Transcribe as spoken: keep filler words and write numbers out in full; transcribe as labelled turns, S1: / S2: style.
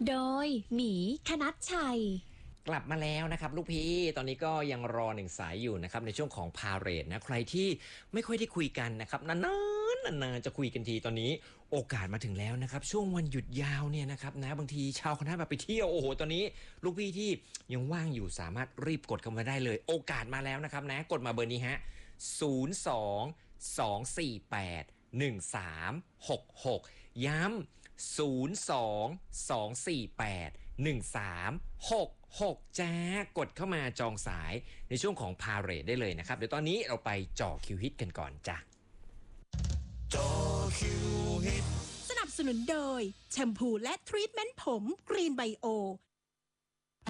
S1: โดยหมีคณัชชัย
S2: กลับมาแล้วนะครับลูกพี่ตอนนี้ก็ยังรอหนึ่งสายอยู่นะครับในช่วงของพาเรดนะใครที่ไม่ค่อยได้คุยกันนะครับนานๆนานๆจะคุยกันทีตอนนี้โอกาสมาถึงแล้วนะครับช่วงวันหยุดยาวเนี่ยนะครับนะบางทีชาวคณะแบบไปเที่ยวโอ้โหตอนนี้ลูกพี่ที่ยังว่างอยู่สามารถรีบกดเข้ามาได้เลยโอกาสมาแล้วนะครับนะกดมาเบอร์นี้ฮะศูนย์ สอง สอง สี่ แปด หนึ่ง สาม หก หกย้ำศูนย์ สอง สอง สี่ แปด หนึ่ง สาม หก หกจ้ากดเข้ามาจองสายในช่วงของพาเรดได้เลยนะครับเดี๋ยวตอนนี้เราไปจ่อคิวฮิตกันก่อนจ้ะ
S3: จอคิวฮิต
S4: สนับสนุนโดยแชมพูและทรีทเมนต์ผมกรีนไบโอ